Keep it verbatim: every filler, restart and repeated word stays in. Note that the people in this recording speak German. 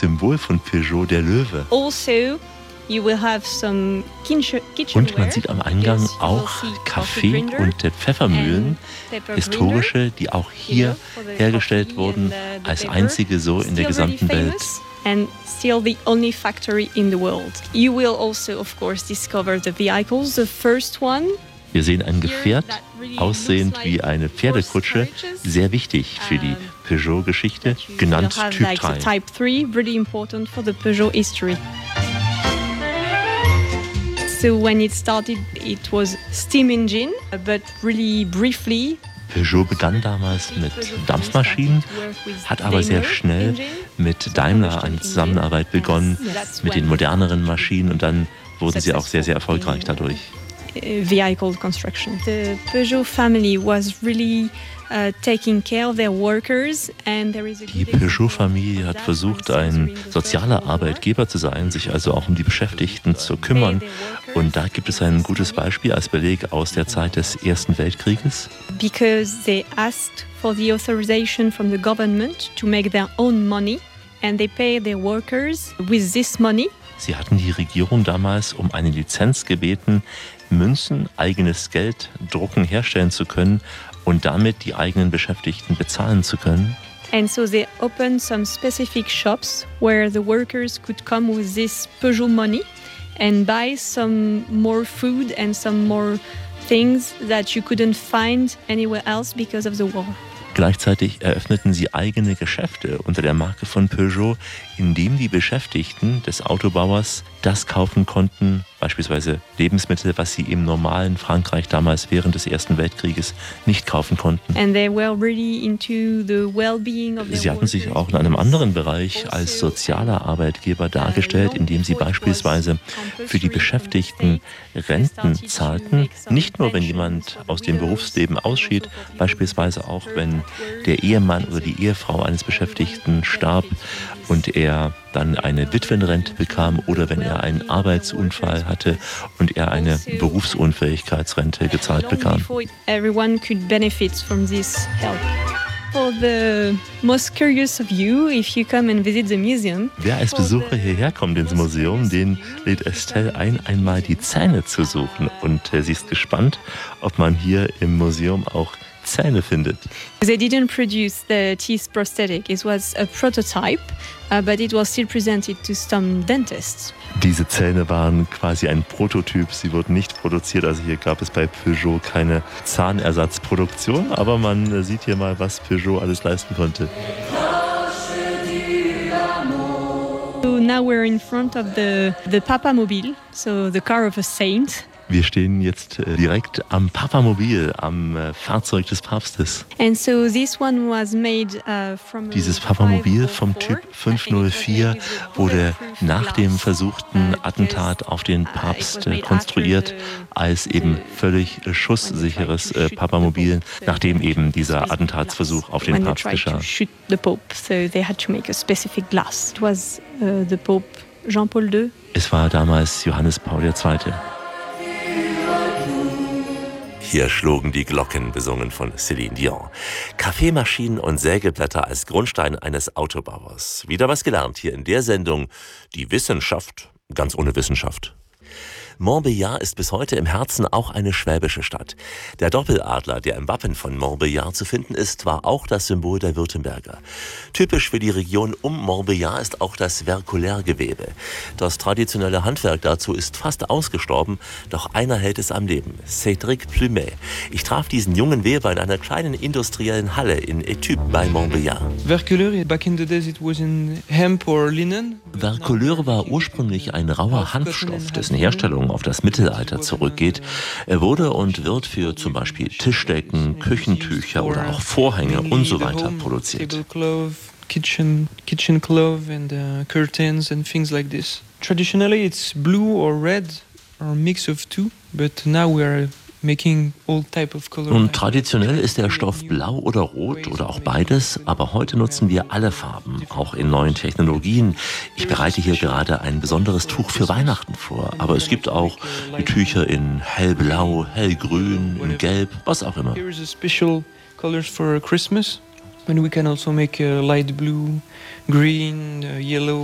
Symbol von Peugeot der Löwe. Also, you will have some kitchen- Und man kitchenware, sieht am Eingang because you will auch see Kaffee- coffee grinder und Pfeffermühlen, and pepper historische, die auch hier hergestellt wurden, als einzige so in der gesamten Welt. And still the only factory in the world. You will also, of course, discover the vehicles. The first one, Wir sehen ein Gefährt, aussehend wie eine Pferdekutsche, sehr wichtig für die Peugeot-Geschichte, genannt have Typ like the drei. Type three, really important for the Peugeot history. So when it started, it was steam engine, but really briefly. Peugeot begann damals mit Dampfmaschinen, hat aber sehr schnell mit Daimler eine Zusammenarbeit begonnen, mit den moderneren Maschinen, und dann wurden sie auch sehr, sehr erfolgreich dadurch. Vehicle construction. The Peugeot family was really uh, taking care of their workers, and there is a Die good Peugeot-Familie hat versucht, ein sozialer Arbeitgeber zu sein, sich also auch um die Beschäftigten zu kümmern. Und da gibt es ein gutes Beispiel als Beleg aus der Zeit des Ersten Weltkrieges. because they asked for the authorization from the government to make their own money, and they pay their workers with this money. Sie hatten die Regierung damals um eine Lizenz gebeten, Münzen, eigenes Geld, Drucken herstellen zu können und damit die eigenen Beschäftigten bezahlen zu können. And so they opened some specific shops where the workers could come with this Peugeot money and buy some more food and some more things that you couldn't find anywhere else because of the war. Gleichzeitig eröffneten sie eigene Geschäfte unter der Marke von Peugeot, indem die Beschäftigten des Autobauers das kaufen konnten, beispielsweise Lebensmittel, was sie im normalen Frankreich damals während des Ersten Weltkrieges nicht kaufen konnten. And they were really into the well-being of their Sie hatten sich auch in einem anderen Bereich als sozialer Arbeitgeber dargestellt, indem sie beispielsweise für die Beschäftigten Renten zahlten. Nicht nur, wenn jemand aus dem Berufsleben ausschied, beispielsweise auch, wenn der Ehemann oder die Ehefrau eines Beschäftigten starb und er dann eine Witwenrente bekam, oder wenn er einen Arbeitsunfall hatte und er eine Berufsunfähigkeitsrente gezahlt bekam. Everyone could benefit from this help. For the most curious of you, if you come and visit the museum, Wer als Besucher hierher kommt ins Museum, den lädt Estelle ein, einmal die Zähne zu suchen. Und äh, sie ist gespannt, ob man hier im Museum auch Zähne findet. they didn't produce the teeth prosthetic. It was a prototype, uh, but it was still presented to some dentists. Diese Zähne waren quasi ein Prototyp. Sie wurden nicht produziert. Also hier gab es bei Peugeot keine Zahnersatzproduktion. Aber man äh, sieht hier mal, was Peugeot alles leisten konnte. So now we're in front of the, the Papamobil, so the car of a saint. Wir stehen jetzt äh, direkt am Papamobil, am äh, Fahrzeug des Papstes. And so this one was made uh, from Dieses Papamobil vom Typ fünf null vier wurde nach dem versuchten Attentat auf den Papst äh, konstruiert als eben völlig äh, schusssicheres äh, Papamobil, nachdem eben dieser Attentatsversuch auf den when they Papst tried geschah. to shoot the Pope, so they had to make a specific glass. It was uh, the Pope Jean-Paul the Second. Es war damals Johannes Paul der Zweite. Hier schlugen die Glocken, besungen von Céline Dion. Kaffeemaschinen und Sägeblätter als Grundstein eines Autobauers. Wieder was gelernt hier in der Sendung Die Wissenschaft, ganz ohne Wissenschaft. Montbéliard ist bis heute im Herzen auch eine schwäbische Stadt. Der Doppeladler, der im Wappen von Montbéliard zu finden ist, war auch das Symbol der Württemberger. Typisch für die Region um Montbéliard ist auch das Verkulärgewebe. Das traditionelle Handwerk dazu ist fast ausgestorben, doch einer hält es am Leben, Cédric Plumet. Ich traf diesen jungen Weber in einer kleinen industriellen Halle in Études bei Montbéliard. Vercouleur, back in the days it was in hemp or linen. Vercouleur war ursprünglich ein rauer Hanfstoff, dessen Herstellung auf das Mittelalter zurückgeht. Er wurde und wird für zum Beispiel Tischdecken, Küchentücher oder auch Vorhänge und so weiter produziert. Tablecloth, kitchen, kitchen cloth and uh, curtains and things like this. Traditionally it's blue or red or a mix of two, but now we are making all type of color. Und traditionell ist der Stoff blau oder rot oder auch beides, aber heute nutzen wir alle Farben, auch in neuen Technologien. Ich bereite hier gerade ein besonderes Tuch für Weihnachten vor, aber es gibt auch Tücher in hellblau, hellgrün, in gelb, was auch immer. Here is a special colors for Christmas, and we can also make a light blue, green, uh, yellow.